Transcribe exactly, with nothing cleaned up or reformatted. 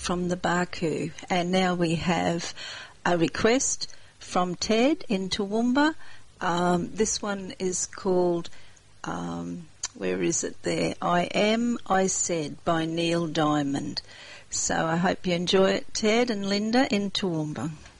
from the Baku. And now we have a request from Ted in Toowoomba. Um, this one is called, um, where is it there? I Am, I Said by Neil Diamond. So I hope you enjoy it, Ted and Linda in Toowoomba.